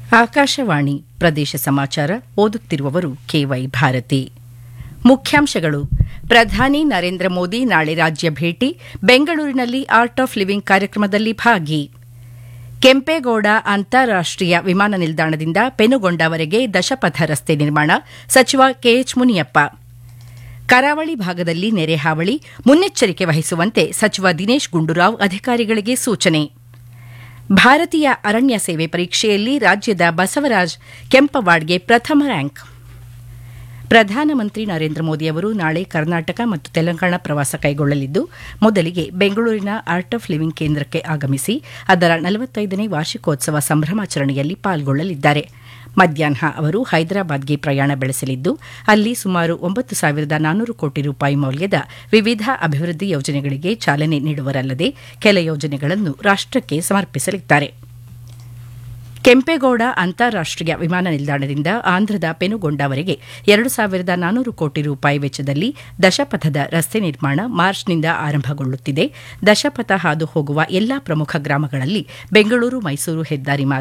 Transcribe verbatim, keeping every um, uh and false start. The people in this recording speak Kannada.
ಆಕಾಶವಾಣಿ ಪ್ರದೇಶ ಸಮಾಚಾರ ಓದುತ್ತಿರುವವರು ಕೆವೈ ಭಾರತಿ. ಮುಖ್ಯಾಂಶಗಳು. ಪ್ರಧಾನಿ ನರೇಂದ್ರ ಮೋದಿ ನಾಳೆ ರಾಜ್ಯ ಭೇಟಿ, ಬೆಂಗಳೂರಿನಲ್ಲಿ ಆರ್ಟ್ ಆಫ್ ಲಿವಿಂಗ್ ಕಾರ್ಯಕ್ರಮದಲ್ಲಿ ಭಾಗಿ. ಕೆಂಪೇಗೌಡ ಅಂತಾರಾಷ್ಟೀಯ ವಿಮಾನ ನಿಲ್ದಾಣದಿಂದ ಪೆನುಗೊಂಡವರೆಗೆ ದಶಪಥ ರಸ್ತೆ ನಿರ್ಮಾಣ, ಸಚಿವ ಕೆಎಚ್ ಮುನಿಯಪ್ಪ. ಕರಾವಳಿ ಭಾಗದಲ್ಲಿ ನೆರೆ ಹಾವಳಿ, ಮುನ್ನೆಚ್ಚರಿಕೆ ವಹಿಸುವಂತೆ ಸಚಿವ ದಿನೇಶ್ ಗುಂಡೂರಾವ್ ಅಧಿಕಾರಿಗಳಿಗೆ ಸೂಚನೆ. ಭಾರತೀಯ ಅರಣ್ಯ ಸೇವೆ ಪರೀಕ್ಷೆಯಲ್ಲಿ ರಾಜ್ಯದ ಬಸವರಾಜ್ ಕೆಂಪವಾಡ್ಗೆ ಪ್ರಥಮ ರ್ಯಾಂಕ್. ಪ್ರಧಾನಮಂತ್ರಿ ನರೇಂದ್ರ ಮೋದಿ ಅವರು ನಾಳೆ ಕರ್ನಾಟಕ ಮತ್ತು ತೆಲಂಗಾಣ ಪ್ರವಾಸ ಕೈಗೊಳ್ಳಲಿದ್ದು, ಮೊದಲಿಗೆ ಬೆಂಗಳೂರಿನ ಆರ್ಟ್ ಆಫ್ ಲಿವಿಂಗ್ ಕೇಂದ್ರಕ್ಕೆ ಆಗಮಿಸಿ ಅದರ ನಲವತ್ತೈದನೇ ವಾರ್ಷಿಕೋತ್ಸವ ಸಂಭ್ರಮಾಚರಣೆಯಲ್ಲಿ ಪಾಲ್ಗೊಳ್ಳಲಿದ್ದಾರೆ. ಮಧ್ಯಾಹ್ನ ಅವರು ಹೈದರಾಬಾದ್ಗೆ ಪ್ರಯಾಣ ಬೆಳೆಸಲಿದ್ದು, ಅಲ್ಲಿ ಸುಮಾರು ಒಂಬತ್ತು ಸಾವಿರದ ನಾನ್ನೂರು ಕೋಟಿ ರೂಪಾಯಿ ಮೌಲ್ಯದ ವಿವಿಧ ಅಭಿವೃದ್ಧಿ ಯೋಜನೆಗಳಿಗೆ ಚಾಲನೆ ನೀಡುವರಲ್ಲದೆ ಕೆಲ ಯೋಜನೆಗಳನ್ನು ರಾಷ್ಟಕ್ಕೆ ಸಮರ್ಪಿಸಲಿದ್ದಾರೆ. ಕೆಂಪೇಗೌಡ ಅಂತಾರಾಷ್ಟೀಯ ವಿಮಾನ ನಿಲ್ದಾಣದಿಂದ ಆಂಧ್ರದ ಪೆನುಗೊಂಡವರೆಗೆ ಎರಡು ಸಾವಿರದ ನಾನ್ನೂರು ಕೋಟಿ ರೂಪಾಯಿ ವೆಚ್ಚದಲ್ಲಿ ದಶಪಥದ ರಸ್ತೆ ನಿರ್ಮಾಣ ಮಾರ್ಚ್ನಿಂದ ಆರಂಭಗೊಳ್ಳುತ್ತಿದೆ. ದಶಪಥ ಹಾದು ಹೋಗುವ ಎಲ್ಲಾ ಪ್ರಮುಖ ಗ್ರಾಮಗಳಲ್ಲಿ ಬೆಂಗಳೂರು ಮೈಸೂರು ಹೆದ್ದಾರಿ